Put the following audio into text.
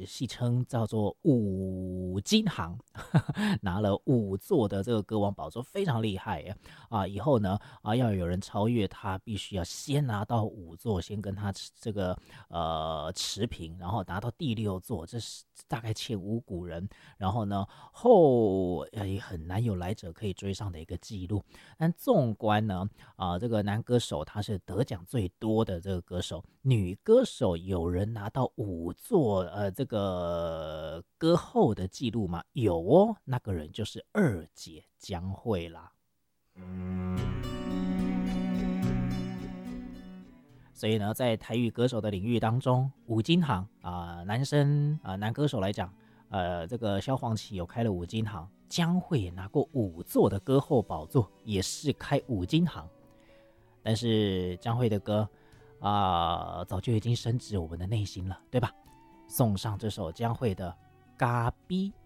戏称叫做五金行，拿了5座的这个歌王宝座，非常厉害耶啊！以后呢要有人超越他，必须要先拿到5座，先跟他这个持平，然后拿到第6座，这是大概前无古人。然后呢也很难有来者可以追上的一个记录。但纵观呢这个男歌手他是得奖最多的这个歌手，女歌手有人拿到5座这个歌后的记录吗？有哦，那个人就是二姐江蕙啦。所以呢，在台语歌手的领域当中，五金行男歌手来讲，这个萧煌奇有开了五金行，江蕙也拿过5座的歌后宝座，也是开五金行。但是江蕙的歌早就已经深植我们的内心了，对吧？送上这首江蕙的《咖比》。